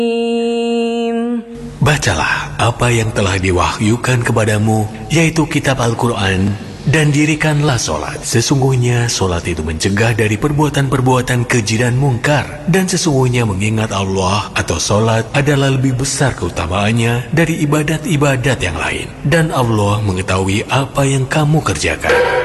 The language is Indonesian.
Bacalah apa yang telah diwahyukan kepadamu, yaitu kitab Al-Quran, dan dirikanlah solat. Sesungguhnya solat itu mencegah dari perbuatan-perbuatan keji dan mungkar, dan sesungguhnya mengingat Allah atau solat adalah lebih besar keutamaannya dari ibadat-ibadat yang lain. Dan Allah mengetahui apa yang kamu kerjakan.